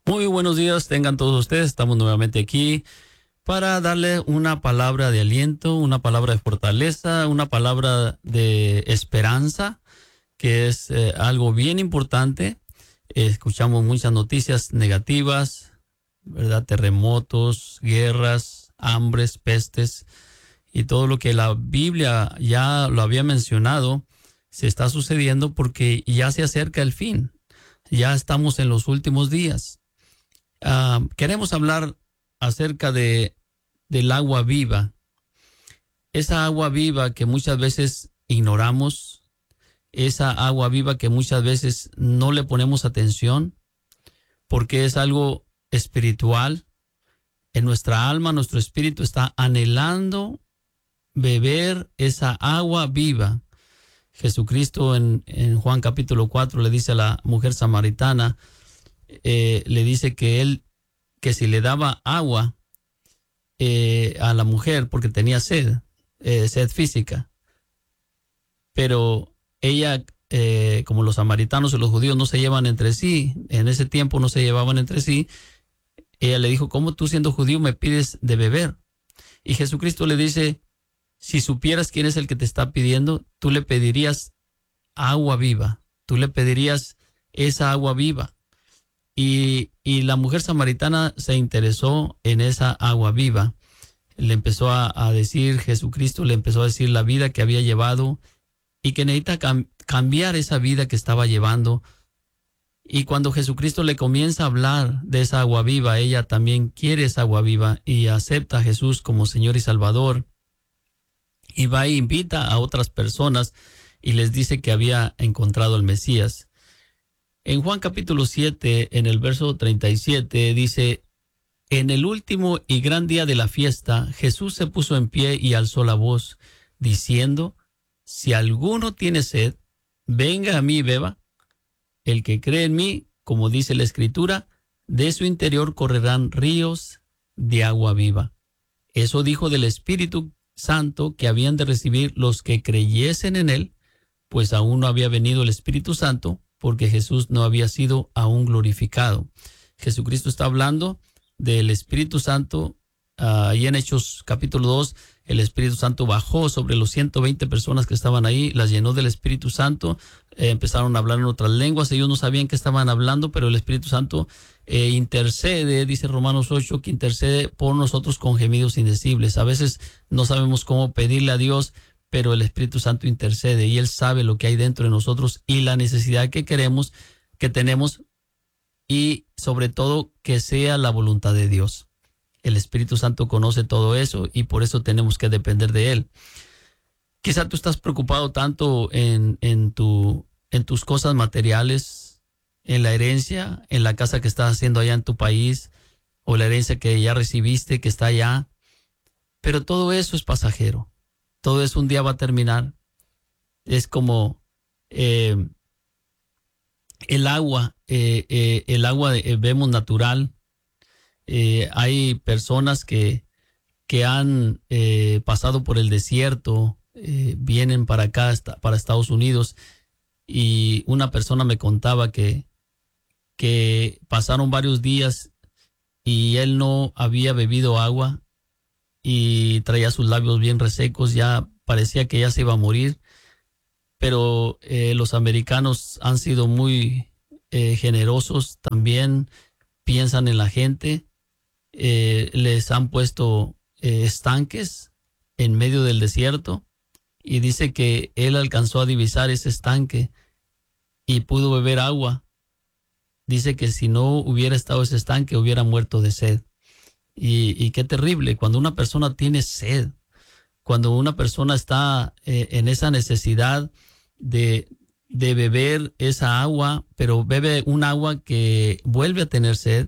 Muy buenos días, tengan todos ustedes. Estamos nuevamente aquí para darle una palabra de aliento, una palabra de fortaleza, una palabra de esperanza, que es algo bien importante. Escuchamos muchas noticias negativas, ¿verdad? Terremotos, guerras, hambres, pestes y todo lo que la Biblia ya lo había mencionado se está sucediendo porque ya se acerca el fin. Ya estamos en los últimos días. Queremos hablar acerca del agua viva. Esa agua viva que muchas veces ignoramos, esa agua viva que muchas veces no le ponemos atención, porque es algo espiritual. En nuestra alma, nuestro espíritu está anhelando beber esa agua viva. Jesucristo en Juan capítulo 4 le dice a la mujer samaritana, le dice que si le daba agua a la mujer porque tenía sed, sed física, pero ella, como los samaritanos y los judíos no se llevan entre sí, en ese tiempo no se llevaban entre sí, ella le dijo, ¿cómo tú siendo judío me pides de beber? Y Jesucristo le dice, si supieras quién es el que te está pidiendo, tú le pedirías agua viva, tú le pedirías esa agua viva. Y la mujer samaritana se interesó en esa agua viva. Le empezó a decir, Jesucristo le empezó a decir la vida que había llevado y que necesita cambiar esa vida que estaba llevando. Y cuando Jesucristo le comienza a hablar de esa agua viva, ella también quiere esa agua viva y acepta a Jesús como Señor y Salvador. Y va e invita a otras personas y les dice que había encontrado al Mesías. En Juan capítulo 7, en el verso 37, dice, en el último y gran día de la fiesta, Jesús se puso en pie y alzó la voz, diciendo, si alguno tiene sed, venga a mí y beba. El que cree en mí, como dice la Escritura, de su interior correrán ríos de agua viva. Eso dijo del Espíritu Santo que habían de recibir los que creyesen en él, pues aún no había venido el Espíritu Santo, porque Jesús no había sido aún glorificado. Jesucristo está hablando del Espíritu Santo. Ahí en Hechos capítulo 2, el Espíritu Santo bajó sobre los 120 personas que estaban ahí, las llenó del Espíritu Santo, empezaron a hablar en otras lenguas, ellos no sabían qué estaban hablando, pero el Espíritu Santo intercede, dice Romanos 8, que intercede por nosotros con gemidos indecibles. A veces no sabemos cómo pedirle a Dios, pero el Espíritu Santo intercede y Él sabe lo que hay dentro de nosotros y la necesidad que queremos, que tenemos, y sobre todo que sea la voluntad de Dios. El Espíritu Santo conoce todo eso y por eso tenemos que depender de Él. Quizá tú estás preocupado tanto en tus cosas materiales, en la herencia, en la casa que estás haciendo allá en tu país, o la herencia que ya recibiste, que está allá. Pero todo eso es pasajero. Todo eso un día va a terminar. Es como el agua. El agua vemos natural. Hay personas que han pasado por el desierto, vienen para acá, para Estados Unidos, y una persona me contaba que pasaron varios días y él no había bebido agua y traía sus labios bien resecos, ya parecía que ya se iba a morir, pero los americanos han sido muy generosos, también piensan en la gente. Les han puesto estanques en medio del desierto y dice que él alcanzó a divisar ese estanque y pudo beber agua. Dice que si no hubiera estado ese estanque hubiera muerto de sed. Y qué terrible cuando una persona tiene sed, cuando una persona está en esa necesidad de beber esa agua, pero bebe un agua que vuelve a tener sed.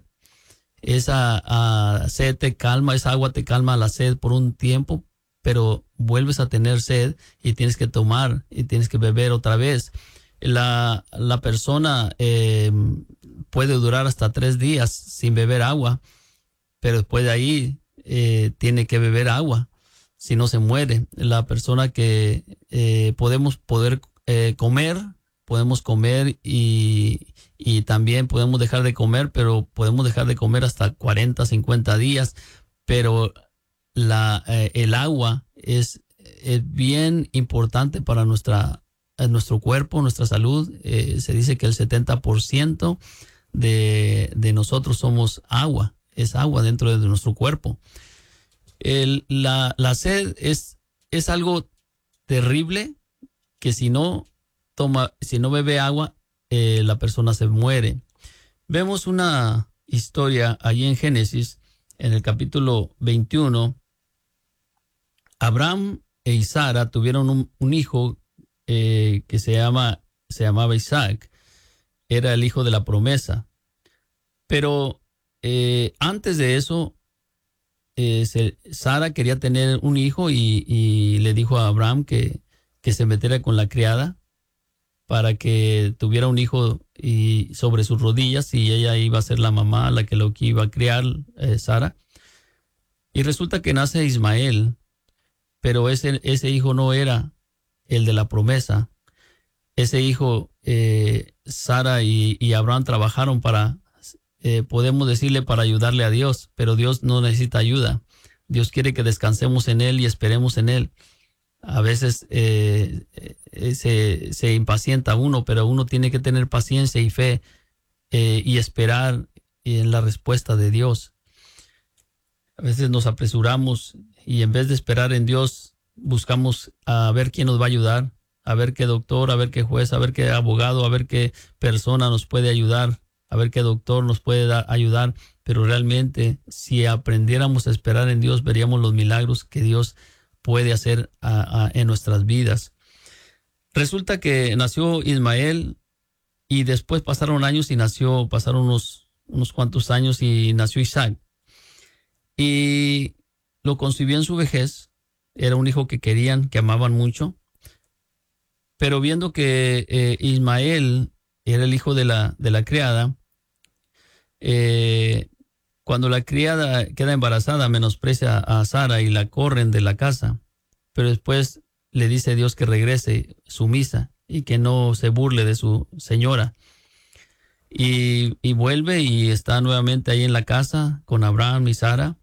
Esa sed te calma, esa agua te calma la sed por un tiempo, pero vuelves a tener sed y tienes que tomar y tienes que beber otra vez. La persona puede durar hasta 3 días sin beber agua, pero después de ahí tiene que beber agua, si no se muere. La persona que podemos comer y y también podemos dejar de comer, pero podemos dejar de comer hasta 40, 50 días, pero el agua es bien importante para nuestro cuerpo, nuestra salud. Se dice que el 70% de nosotros somos agua, es agua dentro de nuestro cuerpo. La sed es algo terrible que si no bebe agua, la persona se muere. Vemos una historia allí en Génesis, en el capítulo 21. Abraham y Sara tuvieron un hijo que se llamaba Isaac. Era el hijo de la promesa. Pero antes de eso, Sara quería tener un hijo y le dijo a Abraham que se metiera con la criada para que tuviera un hijo y sobre sus rodillas, y ella iba a ser la mamá, la que iba a criar, Sara. Y resulta que nace Ismael, pero ese hijo no era el de la promesa. Ese hijo, Sara y Abraham trabajaron podemos decirle, para ayudarle a Dios, pero Dios no necesita ayuda. Dios quiere que descansemos en Él y esperemos en Él. A veces se impacienta uno, pero uno tiene que tener paciencia y fe y esperar en la respuesta de Dios. A veces nos apresuramos y en vez de esperar en Dios, buscamos a ver quién nos va a ayudar, a ver qué doctor, a ver qué juez, a ver qué abogado, a ver qué persona nos puede ayudar, a ver qué doctor nos puede ayudar. Pero realmente, si aprendiéramos a esperar en Dios, veríamos los milagros que Dios puede hacer en nuestras vidas. Resulta que nació Ismael y después pasaron años y pasaron unos cuantos años y nació Isaac. Y lo concibió en su vejez. Era un hijo que querían, que amaban mucho. Pero viendo que Ismael era el hijo de la criada, cuando la criada queda embarazada, menosprecia a Sara y la corren de la casa. Pero después le dice Dios que regrese sumisa y que no se burle de su señora. Y vuelve y está nuevamente ahí en la casa con Abraham y Sara,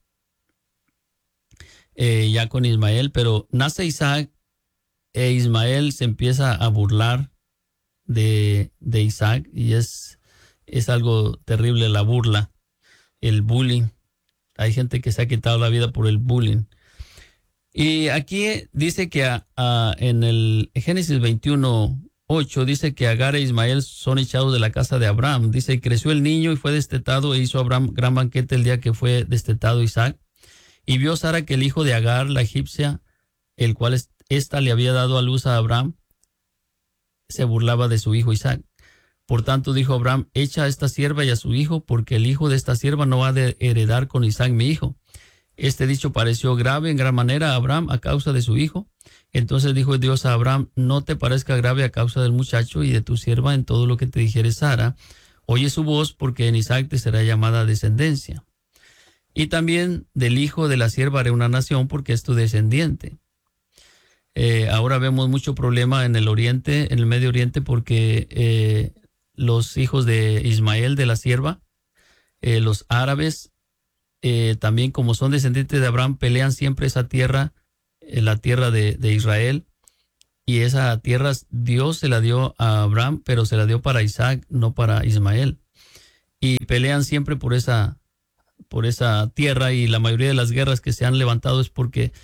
ya con Ismael. Pero nace Isaac e Ismael se empieza a burlar de Isaac, y es algo terrible la burla, el bullying. Hay gente que se ha quitado la vida por el bullying. Y aquí dice que en el Génesis 21:8 dice que Agar e Ismael son echados de la casa de Abraham. Dice: creció el niño y fue destetado, e hizo Abraham gran banquete el día que fue destetado Isaac. Y vio Sara que el hijo de Agar, la egipcia, el cual ésta le había dado a luz a Abraham, se burlaba de su hijo Isaac. Por tanto dijo Abraham: echa a esta sierva y a su hijo, porque el hijo de esta sierva no ha de heredar con Isaac mi hijo. Este dicho pareció grave en gran manera a Abraham a causa de su hijo. Entonces dijo Dios a Abraham: no te parezca grave a causa del muchacho y de tu sierva en todo lo que te dijere Sara. Oye su voz, porque en Isaac te será llamada descendencia. Y también del hijo de la sierva haré una nación, porque es tu descendiente. Ahora vemos mucho problema en el Oriente, en el Medio Oriente, porque los hijos de Ismael, de la sierva, los árabes, también, como son descendientes de Abraham, pelean siempre esa tierra, la tierra de Israel. Y esa tierra Dios se la dio a Abraham, pero se la dio para Isaac, no para Ismael. Y pelean siempre por esa tierra, y la mayoría de las guerras que se han levantado es porque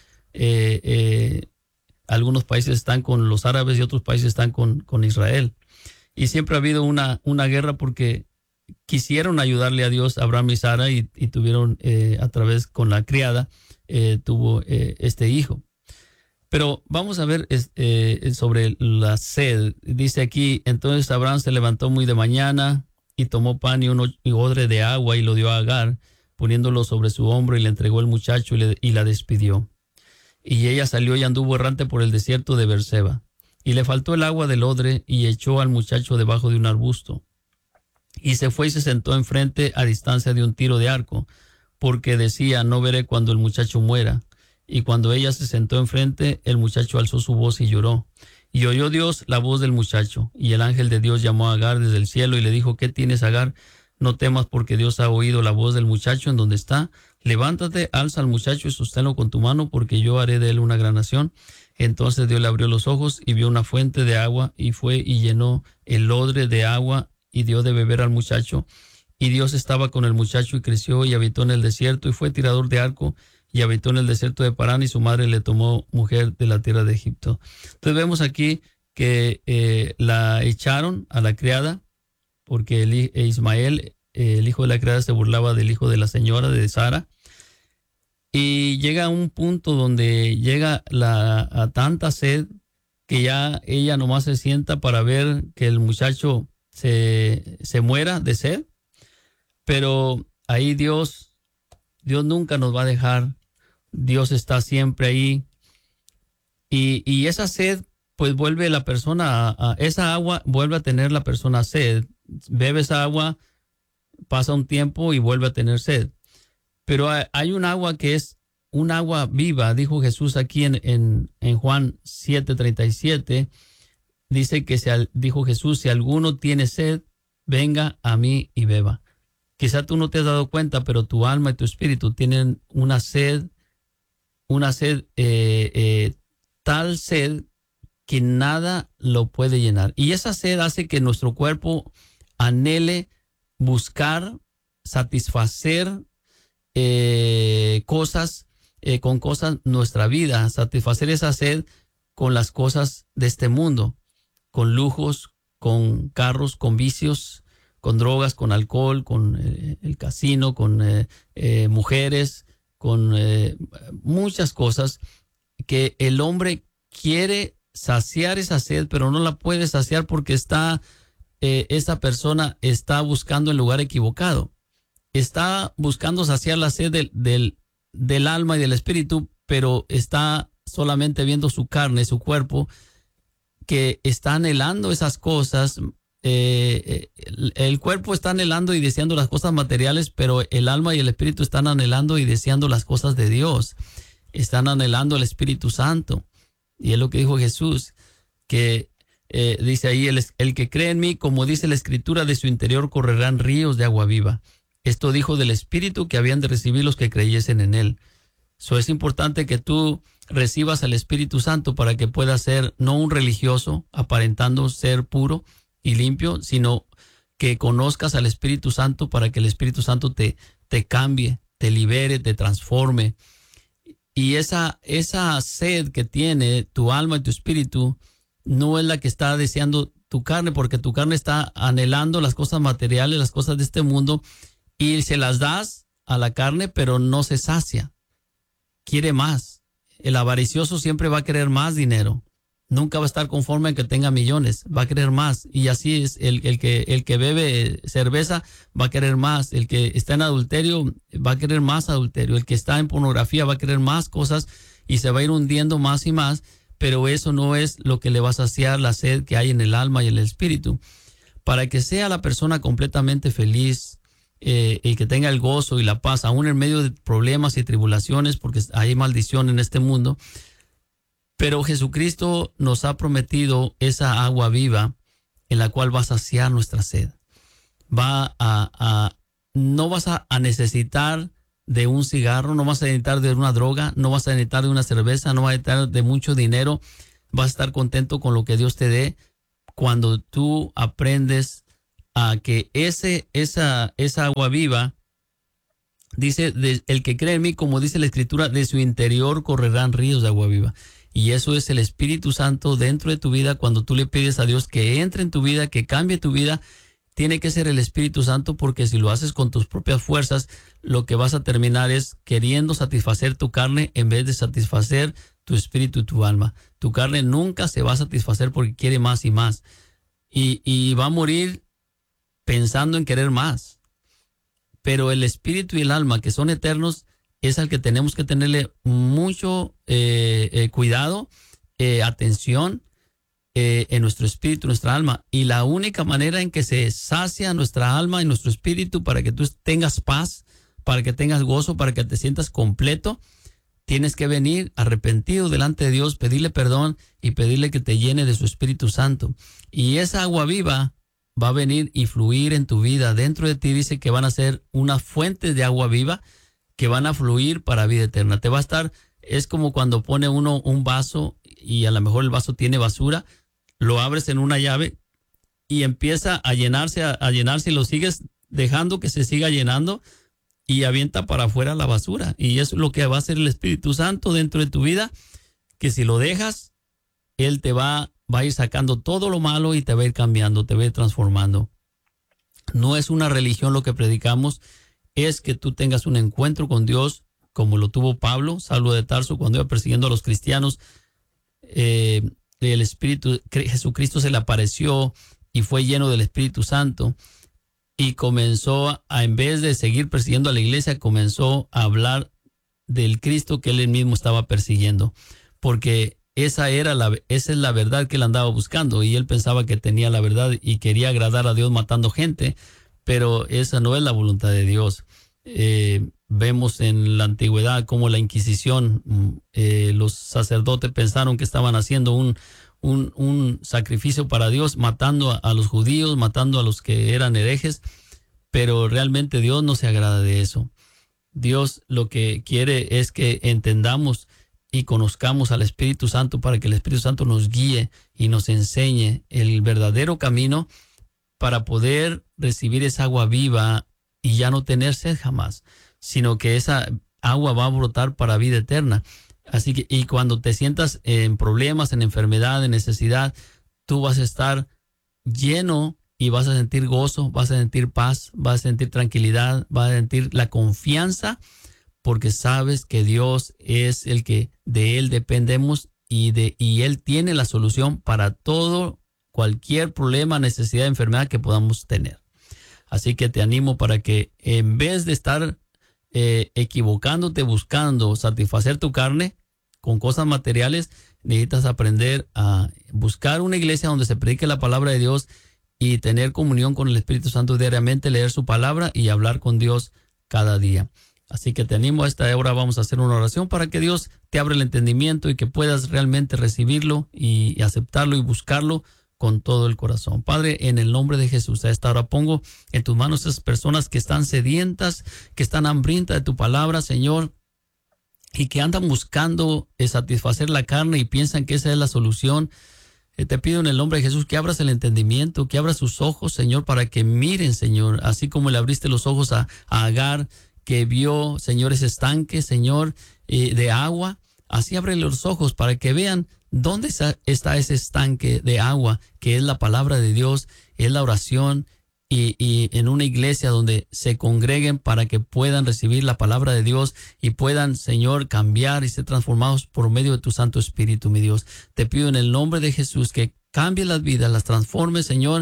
algunos países están con los árabes y otros países están con Israel. Y siempre ha habido una guerra porque quisieron ayudarle a Dios, Abraham y Sara, y tuvieron, a través con la criada, tuvo este hijo. Pero vamos a ver sobre la sed. Dice aquí: entonces Abraham se levantó muy de mañana y tomó pan y un odre de agua y lo dio a Agar, poniéndolo sobre su hombro, y le entregó el muchacho y la despidió. Y ella salió y anduvo errante por el desierto de Beerseba. Y le faltó el agua del odre, y echó al muchacho debajo de un arbusto. Y se fue y se sentó enfrente, a distancia de un tiro de arco, porque decía: no veré cuando el muchacho muera. Y cuando ella se sentó enfrente, el muchacho alzó su voz y lloró. Y oyó Dios la voz del muchacho. Y el ángel de Dios llamó a Agar desde el cielo y le dijo: ¿Qué tienes, Agar? No temas, porque Dios ha oído la voz del muchacho en donde está. Levántate, alza al muchacho y sosténlo con tu mano, porque yo haré de él una gran nación. Entonces Dios le abrió los ojos y vio una fuente de agua, y fue y llenó el odre de agua y dio de beber al muchacho. Y Dios estaba con el muchacho y creció y habitó en el desierto y fue tirador de arco y habitó en el desierto de Parán, y su madre le tomó mujer de la tierra de Egipto. Entonces vemos aquí que la echaron a la criada porque Ismael, el hijo de la criada, se burlaba del hijo de la señora, de Sara. Y llega a un punto donde llega a tanta sed que ya ella nomás se sienta para ver que el muchacho se muera de sed. Pero ahí Dios nunca nos va a dejar. Dios está siempre ahí. Y esa sed, pues vuelve la persona esa agua vuelve a tener la persona sed. Bebe esa agua, pasa un tiempo y vuelve a tener sed. Pero hay un agua que es un agua viva, dijo Jesús aquí en Juan 7:37. Dice que dijo Jesús: si alguno tiene sed, venga a mí y beba. Quizá tú no te has dado cuenta, pero tu alma y tu espíritu tienen una sed, tal sed que nada lo puede llenar. Y esa sed hace que nuestro cuerpo anhele buscar, satisfacer cosas, con cosas nuestra vida, satisfacer esa sed con las cosas de este mundo, con lujos, con carros, con vicios, con drogas, con alcohol, con el casino, con mujeres, con muchas cosas que el hombre quiere saciar esa sed, pero no la puede saciar porque esa persona está buscando el lugar equivocado. Está buscando saciar la sed del alma y del espíritu, pero está solamente viendo su carne, su cuerpo, que está anhelando esas cosas. El cuerpo está anhelando y deseando las cosas materiales, pero el alma y el espíritu están anhelando y deseando las cosas de Dios. Están anhelando el Espíritu Santo. Y es lo que dijo Jesús, que dice ahí: el que cree en mí, como dice la Escritura, de su interior correrán ríos de agua viva. Esto dijo del Espíritu que habían de recibir los que creyesen en él. Es importante que tú recibas al Espíritu Santo para que puedas ser no un religioso aparentando ser puro y limpio, sino que conozcas al Espíritu Santo para que el Espíritu Santo te cambie, te libere, te transforme. Y esa sed que tiene tu alma y tu espíritu no es la que está deseando tu carne, porque tu carne está anhelando las cosas materiales, las cosas de este mundo, y se las das a la carne, pero no se sacia. Quiere más. El avaricioso siempre va a querer más dinero. Nunca va a estar conforme en que tenga millones. Va a querer más. Y así es. El que bebe cerveza va a querer más. El que está en adulterio va a querer más adulterio. El que está en pornografía va a querer más cosas y se va a ir hundiendo más y más. Pero eso no es lo que le va a saciar la sed que hay en el alma y el espíritu. Para que sea la persona completamente feliz, y que tenga el gozo y la paz, aún en medio de problemas y tribulaciones, porque hay maldición en este mundo. Pero Jesucristo nos ha prometido esa agua viva en la cual va a saciar nuestra sed. No vas a necesitar de un cigarro, no vas a necesitar de una droga, no vas a necesitar de una cerveza, no vas a necesitar de mucho dinero. Vas a estar contento con lo que Dios te dé cuando tú aprendes a que esa agua viva, dice, el que cree en mí, como dice la Escritura, de su interior correrán ríos de agua viva. Y eso es el Espíritu Santo dentro de tu vida. Cuando tú le pides a Dios que entre en tu vida, que cambie tu vida, tiene que ser el Espíritu Santo, porque si lo haces con tus propias fuerzas, lo que vas a terminar es queriendo satisfacer tu carne en vez de satisfacer tu espíritu y tu alma. Tu carne nunca se va a satisfacer porque quiere más y más. Y va a morir pensando en querer más. Pero el espíritu y el alma, que son eternos, es al que tenemos que tenerle mucho cuidado, atención en nuestro espíritu, nuestra alma. Y la única manera en que se sacia nuestra alma y nuestro espíritu para que tú tengas paz, para que tengas gozo, para que te sientas completo, tienes que venir arrepentido delante de Dios, pedirle perdón y pedirle que te llene de su Espíritu Santo. Y esa agua viva va a venir y fluir en tu vida. Dentro de ti dice que van a ser unas fuentes de agua viva que van a fluir para vida eterna. Te va a estar, es como cuando pone uno un vaso y a lo mejor el vaso tiene basura, lo abres en una llave y empieza a llenarse y lo sigues dejando que se siga llenando y avienta para afuera la basura. Y eso es lo que va a hacer el Espíritu Santo dentro de tu vida, que si lo dejas, Él te va a ir sacando todo lo malo y te va a ir cambiando, te va a ir transformando. No es una religión lo que predicamos, es que tú tengas un encuentro con Dios, como lo tuvo Pablo, Saulo de Tarso, cuando iba persiguiendo a los cristianos. El Espíritu, Jesucristo se le apareció y fue lleno del Espíritu Santo y comenzó en vez de seguir persiguiendo a la iglesia, comenzó a hablar del Cristo que él mismo estaba persiguiendo, porque esa es la verdad que él andaba buscando, y él pensaba que tenía la verdad y quería agradar a Dios matando gente, pero esa no es la voluntad de Dios. Vemos en la antigüedad cómo la Inquisición, los sacerdotes pensaron que estaban haciendo un sacrificio para Dios, matando a los judíos, matando a los que eran herejes, pero realmente Dios no se agrada de eso. Dios lo que quiere es que entendamos y conozcamos al Espíritu Santo, para que el Espíritu Santo nos guíe y nos enseñe el verdadero camino para poder recibir esa agua viva y ya no tener sed jamás, sino que esa agua va a brotar para vida eterna. Así que, y cuando te sientas en problemas, en enfermedad, en necesidad, tú vas a estar lleno y vas a sentir gozo, vas a sentir paz, vas a sentir tranquilidad, vas a sentir la confianza, porque sabes que Dios es el que de Él dependemos y Él tiene la solución para todo, cualquier problema, necesidad, enfermedad que podamos tener. Así que te animo para que en vez de estar equivocándote buscando satisfacer tu carne con cosas materiales, necesitas aprender a buscar una iglesia donde se predique la palabra de Dios y tener comunión con el Espíritu Santo diariamente, leer su palabra y hablar con Dios cada día. Así que te animo, a esta hora vamos a hacer una oración para que Dios te abra el entendimiento y que puedas realmente recibirlo y aceptarlo y buscarlo con todo el corazón. Padre, en el nombre de Jesús, a esta hora pongo en tus manos esas personas que están sedientas, que están hambrientas de tu palabra, Señor, y que andan buscando satisfacer la carne y piensan que esa es la solución. Te pido en el nombre de Jesús que abras el entendimiento, que abras sus ojos, Señor, para que miren, Señor, así como le abriste los ojos a Agar, que vio, Señor, ese estanque, Señor, de agua. Así abre los ojos para que vean dónde está ese estanque de agua, que es la palabra de Dios, es la oración, y en una iglesia donde se congreguen para que puedan recibir la palabra de Dios y puedan, Señor, cambiar y ser transformados por medio de tu Santo Espíritu, mi Dios. Te pido en el nombre de Jesús que cambie las vidas, las transforme, Señor,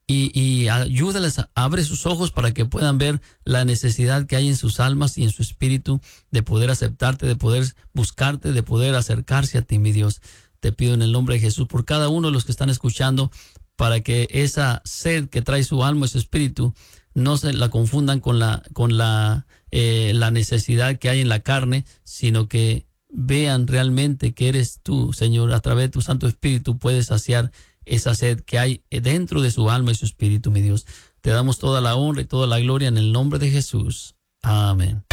y ayúdales, abre sus ojos para que puedan ver la necesidad que hay en sus almas y en su espíritu de poder aceptarte, de poder buscarte, de poder acercarse a ti, mi Dios. Te pido en el nombre de Jesús por cada uno de los que están escuchando, para que esa sed que trae su alma y su espíritu no se la confundan con la necesidad que hay en la carne, sino que vean realmente que eres tú, Señor, a través de tu Santo Espíritu puedes saciar esa sed que hay dentro de su alma y su espíritu, mi Dios. Te damos toda la honra y toda la gloria en el nombre de Jesús. Amén.